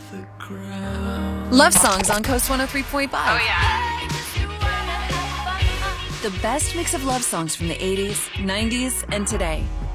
Love songs on Coast 103.5. Oh, yeah. The best mix of love songs from the 80s, 90s, and today.